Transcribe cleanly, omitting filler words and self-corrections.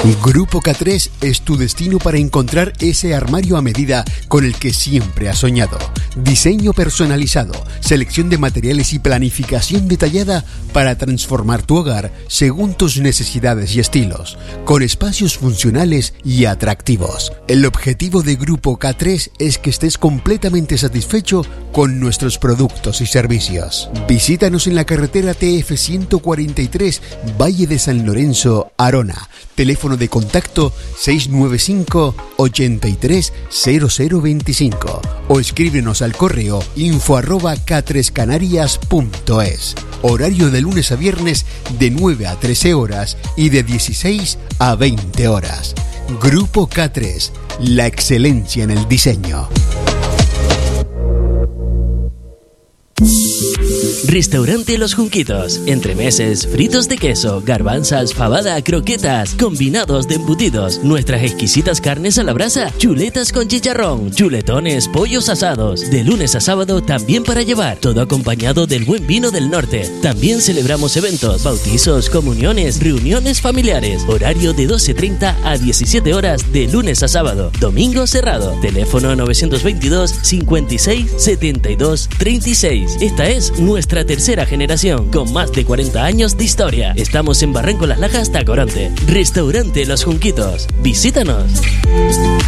Grupo K3 es tu destino para encontrar ese armario a medida con el que siempre has soñado. Diseño personalizado, selección de materiales y planificación detallada para transformar tu hogar según tus necesidades y estilos, con espacios funcionales y atractivos. El objetivo de Grupo K3 es que estés completamente satisfecho con nuestros productos y servicios. Visítanos en la carretera TF 143, Valle de San Lorenzo, Arona. Teléfono de contacto 695 83 0025 o escríbenos al correo info@k3canarias.es. Horario de lunes a viernes de 9 a 13 horas y de 16 a 20 horas. Grupo K3, la excelencia en el diseño. Restaurante Los Junquitos. Entremeses, fritos de queso, garbanzas, fabada, croquetas, combinados de embutidos, nuestras exquisitas carnes a la brasa, chuletas con chicharrón, chuletones, pollos asados. De lunes a sábado también para llevar, todo acompañado del buen vino del norte. También celebramos eventos, bautizos, comuniones, reuniones familiares. Horario de 12:30 a 17 horas de lunes a sábado. Domingo cerrado. Teléfono 922 56 72 36. Esta es nuestra tercera generación, con más de 40 años de historia. Estamos en Barranco Las Lajas, Tacoronte. Restaurante Los Junquitos. Visítanos.